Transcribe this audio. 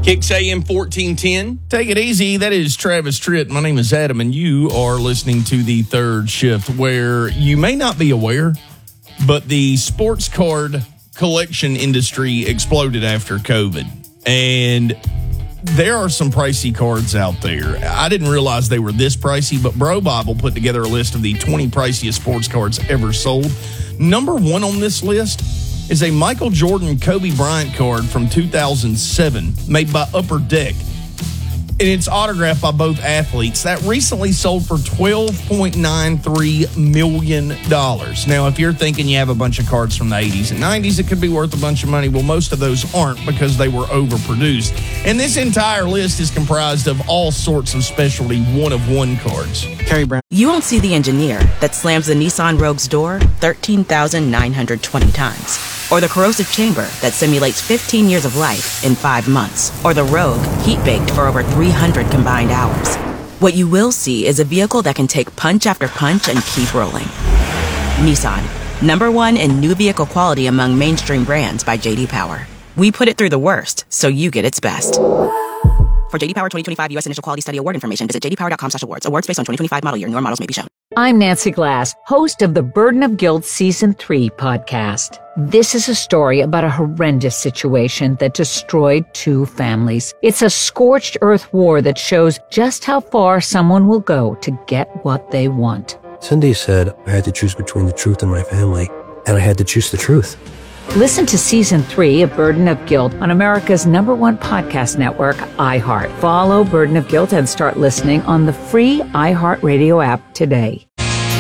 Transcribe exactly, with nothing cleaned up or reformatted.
Kicks A M fourteen ten. Take it easy. That is Travis Tritt. My name is Adam, and you are listening to the Third Shift, where you may not be aware, but the sports card collection industry exploded after COVID. And there are some pricey cards out there. I didn't realize they were this pricey, but Bro Bible put together a list of the twenty priciest sports cards ever sold. Number one on this list is a Michael Jordan Kobe Bryant card from two thousand seven made by Upper Deck. And it's autographed by both athletes. That recently sold for twelve point nine three million dollars. Now, if you're thinking you have a bunch of cards from the eighties and nineties, it could be worth a bunch of money. Well, most of those aren't because they were overproduced. And this entire list is comprised of all sorts of specialty one-of-one cards. Kerry Brown. You won't see the engineer that slams the Nissan Rogue's door thirteen thousand nine hundred twenty times. Or the corrosive chamber that simulates fifteen years of life in five months. Or the Rogue heat-baked for over three hundred combined hours. What you will see is a vehicle that can take punch after punch and keep rolling. Nissan, number one in new vehicle quality among mainstream brands by J D Power. We put it through the worst, so you get its best. For J D Power twenty twenty-five U S Initial Quality Study Award information, visit j d power dot com slash awards. Awards based on twenty twenty-five model year. Newer models may be shown. I'm Nancy Glass, host of the Burden of Guilt Season three podcast. This is a story about a horrendous situation that destroyed two families. It's a scorched earth war that shows just how far someone will go to get what they want. Cindy said I had to choose between the truth and my family, and I had to choose the truth. Listen to Season three of Burden of Guilt on America's number one podcast network, iHeart. Follow Burden of Guilt and start listening on the free iHeartRadio app today.